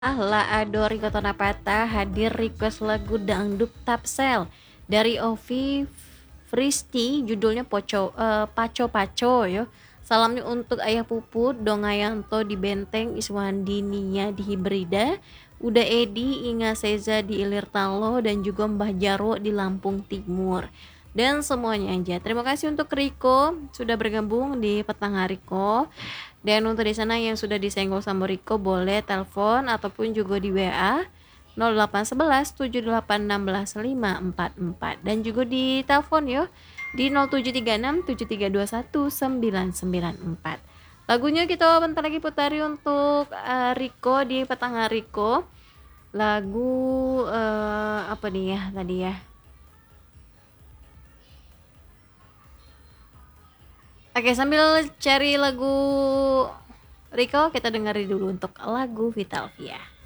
La Ado Riko Tonapata hadir request lagu dangdut Tapsel dari Ovi Fristi, judulnya Paco Paco yo. Salamnya untuk Ayah Puput, Dongayanto di Benteng, Iswandi Nia di Hibrida, Uda Edi, Inga Seza di Ilir Talo, dan juga Mbah Jaro di Lampung Timur. Dan semuanya aja. Terima kasih untuk Riko sudah bergabung di Petang Hariko. Dan untuk di sana yang sudah disenggol sama Riko boleh telepon ataupun juga di WA 0811 7816 544 dan juga di telepon yo di 0736 7321 994. Lagunya kita bentar lagi putari untuk Riko di Petang Riko. Lagu apa nih ya tadi ya? Oke, sambil cari lagu Riko, kita dengerin dulu untuk lagu Vitalvia.